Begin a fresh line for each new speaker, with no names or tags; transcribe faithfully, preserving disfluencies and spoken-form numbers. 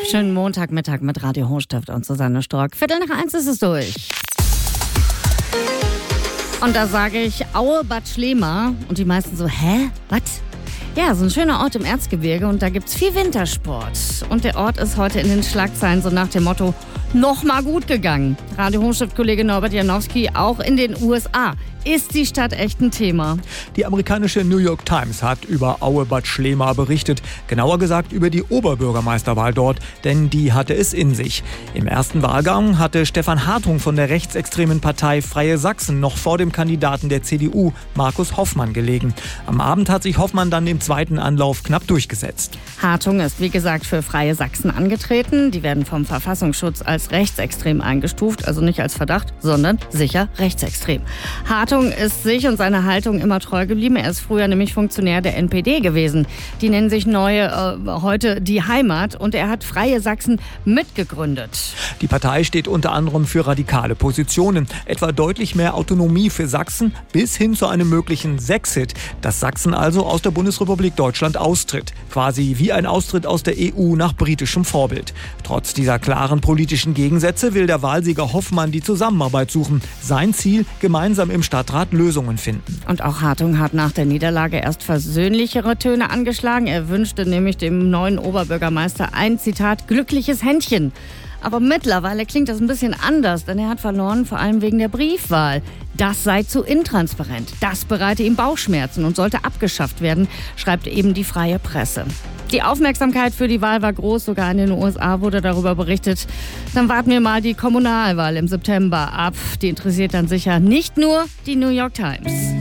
Schönen Montagmittag mit Radio Hochstift und Susanne Stork. Viertel nach eins ist es durch. Und da sage ich Aue Bad Schlema und die meisten so, hä? Was? Ja, so ein schöner Ort im Erzgebirge und da gibt's viel Wintersport. Und der Ort ist heute in den Schlagzeilen so nach dem Motto, noch mal gut gegangen. Radio Hochstift-Kollege Norbert Janowski, auch in den U S A ist die Stadt echt ein Thema.
Die amerikanische New York Times hat über Aue Bad Schlema berichtet. Genauer gesagt über die Oberbürgermeisterwahl dort, denn die hatte es in sich. Im ersten Wahlgang hatte Stefan Hartung von der rechtsextremen Partei Freie Sachsen noch vor dem Kandidaten der C D U, Markus Hoffmann, gelegen. Am Abend hat sich Hoffmann dann im zweiten Anlauf knapp durchgesetzt.
Hartung ist wie gesagt für Freie Sachsen angetreten. Die werden vom Verfassungsschutz als rechtsextrem eingestuft, also nicht als Verdacht, sondern sicher rechtsextrem. Hartung ist sich und seiner Haltung immer treu geblieben. Er ist früher nämlich Funktionär der N P D gewesen. Die nennen sich neu äh, heute die Heimat und er hat Freie Sachsen mitgegründet.
Die Partei steht unter anderem für radikale Positionen, etwa deutlich mehr Autonomie für Sachsen bis hin zu einem möglichen Sexit, dass Sachsen also aus der Bundesrepublik Deutschland austritt. Quasi wie ein Austritt aus der E U nach britischem Vorbild. Trotz dieser klaren politischen Gegensätze will der Wahlsieger Hoffmann die Zusammenarbeit suchen. Sein Ziel, gemeinsam im Stadtrat Lösungen finden.
Und auch Hartung hat nach der Niederlage erst versöhnlichere Töne angeschlagen. Er wünschte nämlich dem neuen Oberbürgermeister ein, Zitat, glückliches Händchen. Aber mittlerweile klingt das ein bisschen anders, denn er hat verloren, vor allem wegen der Briefwahl. Das sei zu intransparent. Das bereite ihm Bauchschmerzen und sollte abgeschafft werden, schreibt eben die Freie Presse. Die Aufmerksamkeit für die Wahl war groß, sogar in den U S A wurde darüber berichtet. Dann warten wir mal die Kommunalwahl im September ab. Die interessiert dann sicher nicht nur die New York Times.